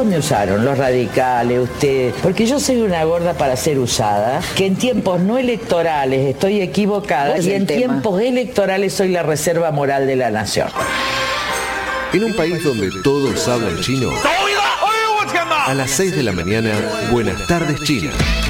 todos me usaron, los radicales, usted, porque yo soy una gorda para ser usada, que en tiempos no electorales estoy equivocada y en tiempos electorales soy la reserva moral de la nación. En un país donde todos hablan chino, a las 6 de la mañana, Buenas tardes China.